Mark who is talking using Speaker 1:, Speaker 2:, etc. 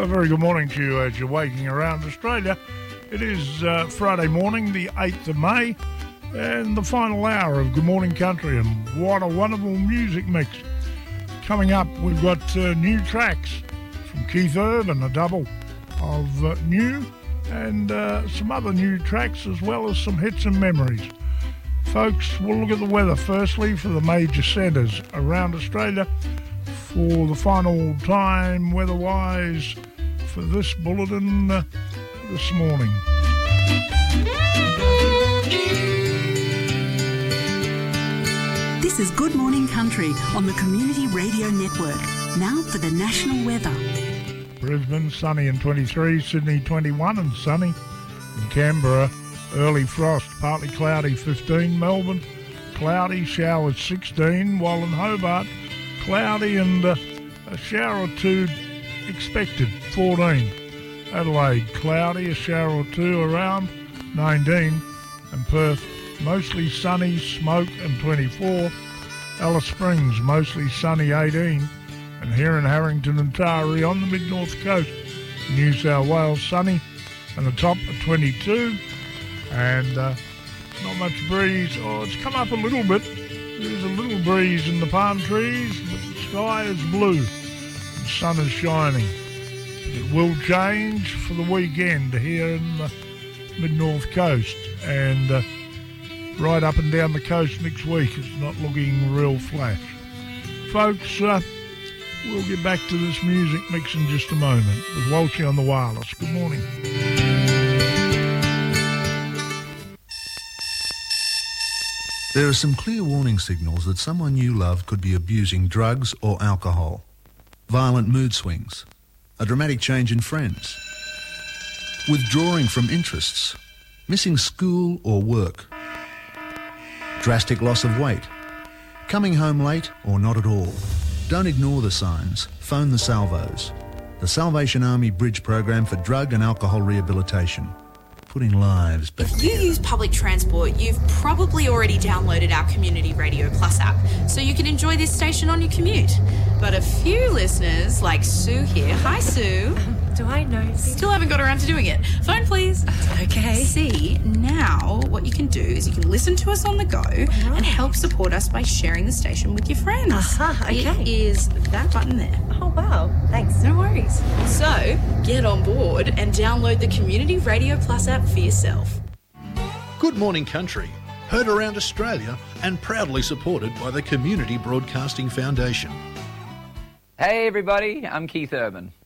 Speaker 1: very good morning to you as you're waking around Australia. It is Friday morning, the 8th of May, and the final hour of Good Morning Country, and what a wonderful music mix. Coming up, we've got new tracks from Keith Urban, a double of new, and some other new tracks, as well as some hits and memories. Folks, we'll look at the weather firstly for the major centres around Australia for the final time weather-wise for this bulletin this morning.
Speaker 2: This is Good Morning Country on the Community Radio Network. Now for the national weather.
Speaker 1: Brisbane, sunny and 23. Sydney, 21 and sunny. In Canberra, early frost, partly cloudy, 15. Melbourne, cloudy, showers, 16. While in Hobart, cloudy and a shower or two expected, 14. Adelaide, cloudy, a shower or two around, 19. And Perth, mostly sunny, smoke and 24. Alice Springs, mostly sunny, 18. And here in Harrington and Taree on the mid-north coast, New South Wales, sunny and a top of 22. And not much breeze. Oh, it's come up a little bit. There's a little breeze in the palm trees, but the sky is blue. The sun is shining. It will change for the weekend here in the mid-north coast. And right up and down the coast next week, it's not looking real flash. Folks, we'll get back to this music mix in just a moment with Walshy on the wireless. Good morning.
Speaker 3: There are some clear warning signals that someone you love could be abusing drugs or alcohol. Violent mood swings, a dramatic change in friends, withdrawing from interests, missing school or work, drastic loss of weight, coming home late or not at all. Don't ignore the signs. Phone the Salvos, the Salvation Army Bridge Program for Drug and Alcohol Rehabilitation. Putting lives back
Speaker 4: together. If you use public transport, you've probably already downloaded our Community Radio Plus app, so you can enjoy this station on your commute. But a few listeners, like Sue here, hi Sue.
Speaker 5: Do I know?
Speaker 4: Still haven't got around to doing it. Phone please.
Speaker 5: Okay.
Speaker 4: See, now what you can do is you can listen to us on the go and help support us by sharing the station with your friends.
Speaker 5: Okay.
Speaker 4: It is that button there.
Speaker 5: Oh wow, thanks.
Speaker 4: No worries. So, get on board and download the Community Radio Plus app for yourself.
Speaker 6: Good Morning Country, heard around Australia and proudly supported by the Community Broadcasting Foundation.
Speaker 7: Hey everybody, I'm Keith Urban.